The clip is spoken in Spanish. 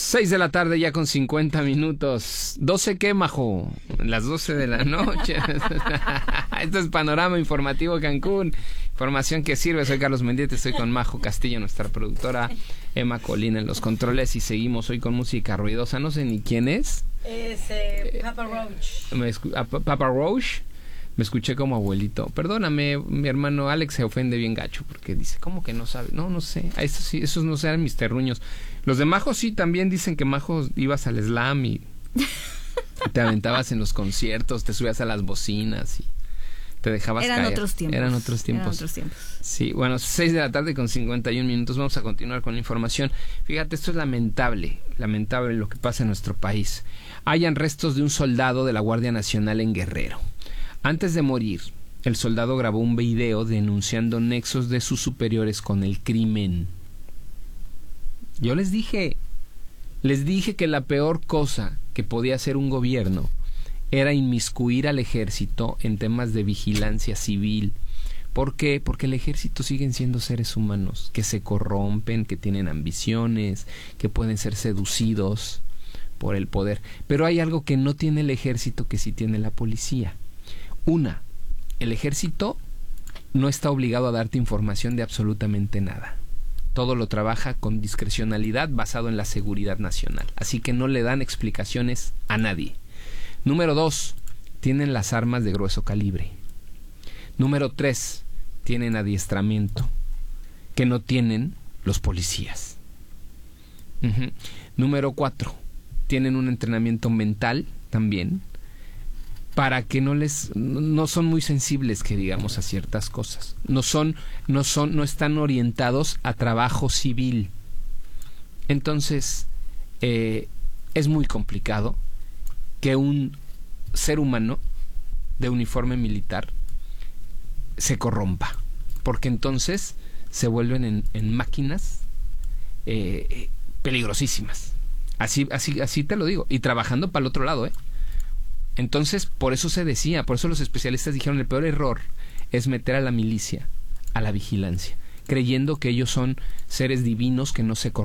6 de la tarde ya con 50 minutos. ¿12 qué, Majo? Las 12 de la noche. Esto es Panorama Informativo Cancún. Información que sirve. Soy Carlos Mendieta, estoy con Majo Castillo, nuestra productora, Emma Colina en los controles, y seguimos hoy con música ruidosa. No sé ni quién es. Es Papa Roach. Papa Roach. Me escuché como abuelito. Perdóname, mi hermano Alex se ofende bien gacho porque dice, ¿cómo que no sabe? No sé. Eso sí, esos no sean mis terruños. Los de Majo sí también dicen que Majo ibas al slam y te aventabas en los conciertos, te subías a las bocinas y te dejabas caer. Eran otros tiempos. Sí, bueno, 6 de la tarde con 51 minutos. Vamos a continuar con la información. Fíjate, esto es lamentable lo que pasa en nuestro país. Hayan restos de un soldado de la Guardia Nacional en Guerrero. Antes de morir, el soldado grabó un video denunciando nexos de sus superiores con el crimen. Yo les dije que la peor cosa que podía hacer un gobierno era inmiscuir al ejército en temas de vigilancia civil. ¿Por qué? Porque el ejército siguen siendo seres humanos que se corrompen, que tienen ambiciones, que pueden ser seducidos por el poder. Pero hay algo que no tiene el ejército que sí tiene la policía. El ejército no está obligado a darte información de absolutamente nada. Todo lo trabaja con discrecionalidad basado en la seguridad nacional. Así que no le dan explicaciones a nadie. Número 2, tienen las armas de grueso calibre. Número 3, tienen adiestramiento que no tienen los policías. Número 4, tienen un entrenamiento mental también, para que no son muy sensibles, que digamos, a ciertas cosas. No están orientados a trabajo civil. Entonces, es muy complicado que un ser humano de uniforme militar se corrompa, porque entonces se vuelven en máquinas peligrosísimas. Así te lo digo, y trabajando para el otro lado, Entonces, por eso los especialistas dijeron, el peor error es meter a la milicia a la vigilancia, creyendo que ellos son seres divinos que no se corrompen.